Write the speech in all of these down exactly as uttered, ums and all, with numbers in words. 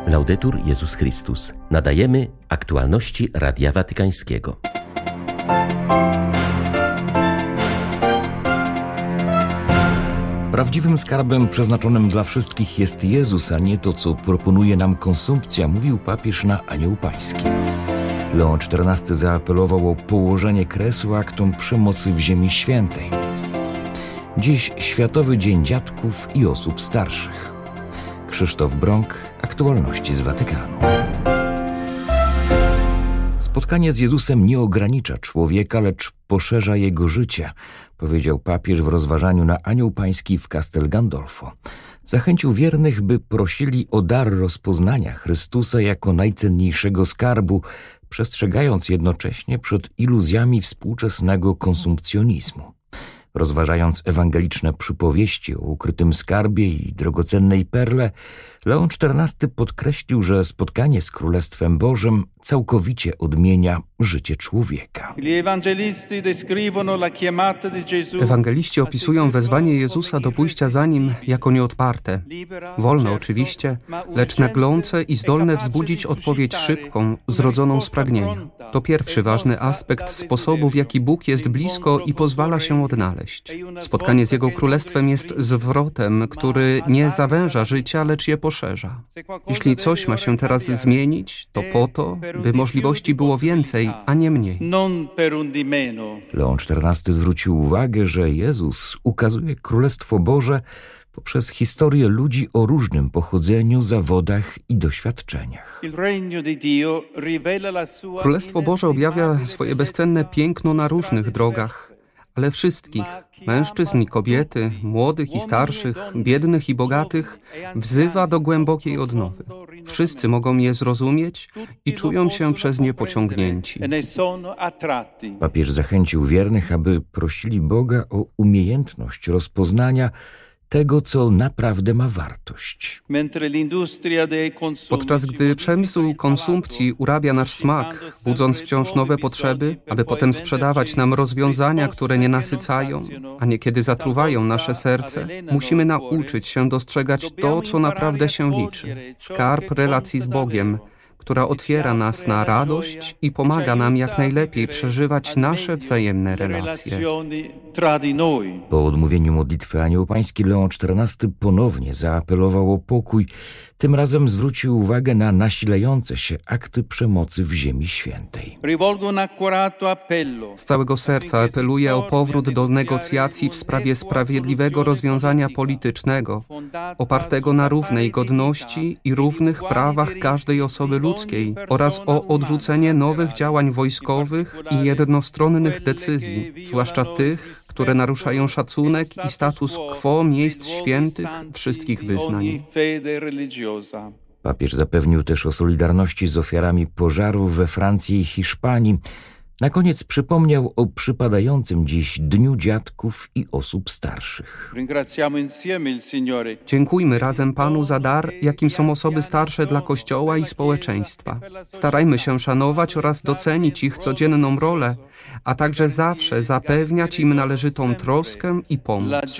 Laudetur Jezus Chrystus. Nadajemy aktualności Radia Watykańskiego. Prawdziwym skarbem przeznaczonym dla wszystkich jest Jezus, a nie to, co proponuje nam konsumpcja, mówił papież na Anioł Pański. Leon czternasty zaapelował o położenie kresu aktom przemocy w Ziemi Świętej. Dziś Światowy Dzień Dziadków i Osób Starszych. Krzysztof Brąk, aktualności z Watykanu. Spotkanie z Jezusem nie ogranicza człowieka, lecz poszerza jego życie, powiedział papież w rozważaniu na Anioł Pański w Castel Gandolfo. Zachęcił wiernych, by prosili o dar rozpoznania Chrystusa jako najcenniejszego skarbu, przestrzegając jednocześnie przed iluzjami współczesnego konsumpcjonizmu. Rozważając ewangeliczne przypowieści o ukrytym skarbie i drogocennej perle, Leon czternasty podkreślił, że spotkanie z Królestwem Bożym całkowicie odmienia życie człowieka. Ewangeliści opisują wezwanie Jezusa do pójścia za Nim jako nieodparte. Wolne oczywiście, lecz naglące i zdolne wzbudzić odpowiedź szybką, zrodzoną z pragnienia. To pierwszy ważny aspekt sposobu, w jaki Bóg jest blisko i pozwala się odnaleźć. Spotkanie z Jego Królestwem jest zwrotem, który nie zawęża życia, lecz je poszerza. Jeśli coś ma się teraz zmienić, to po to, by możliwości było więcej, a nie mniej. Leon czternasty zwrócił uwagę, że Jezus ukazuje Królestwo Boże poprzez historię ludzi o różnym pochodzeniu, zawodach i doświadczeniach. Królestwo Boże objawia swoje bezcenne piękno na różnych drogach, ale wszystkich, mężczyzn i kobiety, młodych i starszych, biednych i bogatych, wzywa do głębokiej odnowy. Wszyscy mogą je zrozumieć i czują się przez nie pociągnięci. Papież zachęcił wiernych, aby prosili Boga o umiejętność rozpoznania tego, co naprawdę ma wartość. Podczas gdy przemysł konsumpcji urabia nasz smak, budząc wciąż nowe potrzeby, aby potem sprzedawać nam rozwiązania, które nie nasycają, a niekiedy zatruwają nasze serce, musimy nauczyć się dostrzegać to, co naprawdę się liczy. Skarb relacji z Bogiem, która otwiera nas na radość i pomaga nam jak najlepiej przeżywać nasze wzajemne relacje. Po odmówieniu modlitwy Anioł Pański Leon czternasty ponownie zaapelował o pokój. Tym razem zwrócił uwagę na nasilające się akty przemocy w Ziemi Świętej. Z całego serca apeluję o powrót do negocjacji w sprawie sprawiedliwego rozwiązania politycznego, opartego na równej godności i równych prawach każdej osoby ludzkiej oraz o odrzucenie nowych działań wojskowych i jednostronnych decyzji, zwłaszcza tych, które naruszają szacunek i status quo miejsc świętych wszystkich wyznań. Papież zapewnił też o solidarności z ofiarami pożarów we Francji i Hiszpanii. Na koniec przypomniał o przypadającym dziś Dniu Dziadków i Osób Starszych. Dziękujmy razem Panu za dar, jakim są osoby starsze dla Kościoła i społeczeństwa. Starajmy się szanować oraz docenić ich codzienną rolę, a także zawsze zapewniać im należytą troskę i pomoc.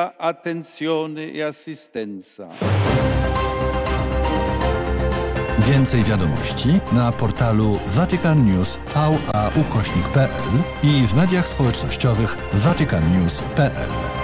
Więcej wiadomości na portalu Vatican News V A ukośnik P L i w mediach społecznościowych vatican news kropka p l.